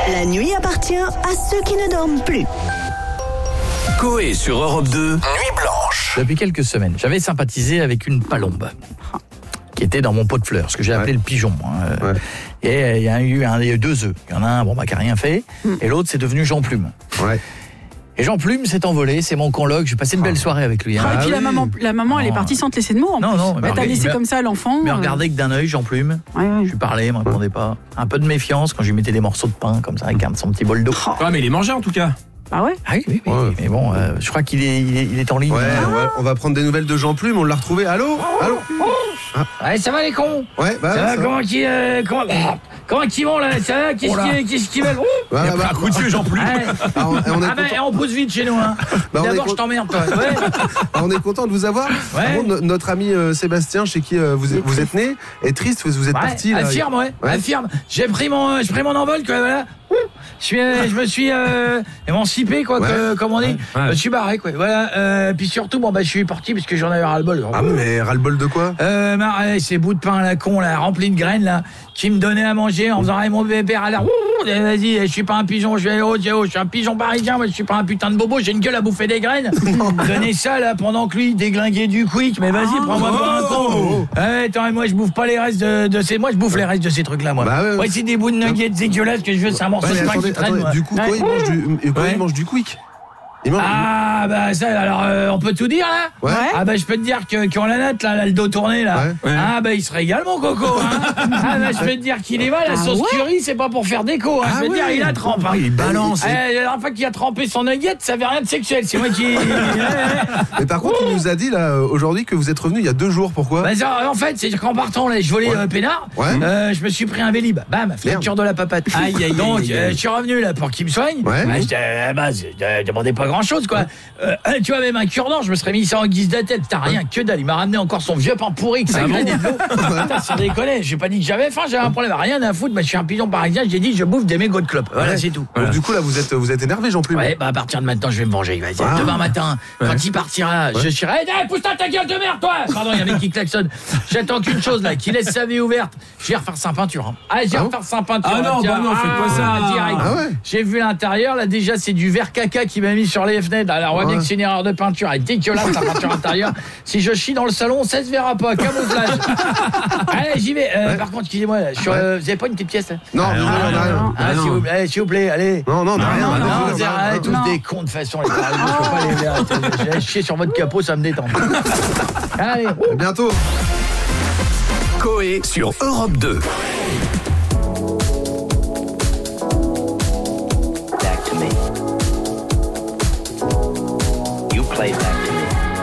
La nuit appartient à ceux qui ne dorment plus. Coé sur Europe 2, Nuit Blanche. Depuis quelques semaines, j'avais sympathisé avec une palombe qui était dans mon pot de fleurs, ce que j'ai appelé le pigeon. Et il y a eu deux œufs. Il y en a un qui n'a rien fait, et l'autre c'est devenu Jean Plume. Et Jean Plume s'est envolé, c'est mon coloc, j'ai passé une belle soirée avec lui. Et puis la maman elle est partie sans te laisser de mots en plus. Non, t'as laissé comme ça l'enfant. Mais regardez que d'un œil Jean Plume. Je lui parlais, il me répondait pas. Un peu de méfiance quand je lui mettais des morceaux de pain comme ça avec son petit bol d'eau. Ouais, mais il est mangé en tout cas. Ah ouais. Ah oui. Mais bon, je crois qu'il est en ligne. On va prendre des nouvelles de Jean Plume, on l'a retrouvé. Allô. Ouais, ça va les cons. Ça va, comment qu'ils vont là? Ça va? Qu'est-ce qu'ils veulent? Il a pris un coup de vieux Jean Plume. On pousse vite chez nous, hein. D'abord je t'emmerde toi. On est content de vous avoir. Par contre, notre ami Sébastien, chez qui vous êtes né, est triste, vous êtes parti. Affirme. J'ai pris mon envol, quoi, voilà. Je me suis émancipé, quoi, comme on dit. Je me suis barré, quoi. Voilà. Puis surtout, je suis parti parce que j'en avais ras-le-bol. Ah, mais ras-le-bol de quoi? Ces bouts de pain à la con, là, remplis de graines, là, qui me donnaient à manger en faisant mon bébé à l'air. Vas-y, je suis pas un pigeon, je suis un pigeon parisien, moi, je suis pas un putain de bobo, j'ai une gueule à bouffer des graines. Donnez ça, là, pendant que lui déglinguait du quick, mais vas-y, prends-moi pour un con. Attends, moi, je bouffe pas les restes de ces. Moi, je bouffe les restes de ces trucs-là, moi. Moi, c'est des bouts de nuggets dégueulasses que je veux, c'est un morceau de pain qui traîne. Du coup, quoi, il mange du quick? Ça, alors, on peut tout dire, là? Je peux te dire qu'on la note, là, le dos tourné, là. Il se régale, mon coco, hein. Je peux te dire qu'il y va, la sauce curry, c'est pas pour faire déco, hein. Je peux te dire, il a trempé. Il balance. La dernière fois qu'il a trempé son nugget, ça avait rien de sexuel, c'est moi qui... Mais par contre, il nous a dit, là, aujourd'hui, que vous êtes revenu il y a 2 jours, pourquoi? En fait, c'est qu'en partant, là, je volais Pénard, je me suis pris un Vélib, bam, fracture de la papate. Donc, je suis revenu, là, pour qu'il me soigne. Je demandais pas grand-chose, quoi. Tu vois, même un cure-dent, je me serais mis ça en guise de tête. T'as rien, que dalle. Il m'a ramené encore son vieux pain pourri que ça graine de l'eau. Sans déconner, j'ai pas dit que j'avais faim, j'avais un problème, rien à foutre. Je suis un pigeon parisien, j'ai dit je bouffe des mégots de clope. Voilà, c'est tout. Donc, du coup, là, vous êtes énervé, Jean Plume. À partir de maintenant, je vais me venger. Demain matin, quand il partira, je dirai pousse-toi ta gueule de merde, toi. Pardon, il y a un mec qui klaxonne. J'attends qu'une chose, là, qui laisse sa vie ouverte. Je vais refaire sa peinture. Je vais refaire sa peinture. Ah non, non, faites pas ça. Direct. J'ai vu l'intérieur, là, déjà, c'est du verre caca qui m'a mis sur les fenêtres. Alors, on voit bien que c'est une erreur de peinture. Elle est dégueulasse, la peinture intérieure. Si je chie dans le salon, ça se verra pas. Camouflage. Allez, j'y vais. Par contre, excusez-moi, vous avez pas une petite pièce, là? Non, s'il vous plaît, allez. Non, tous des cons de toute façon, les Parisiens, je peux pas les faire. J'ai chier sur votre capot, ça me détend. Allez, à bientôt. Coé sur Europe 2. Back to me. You play back to me.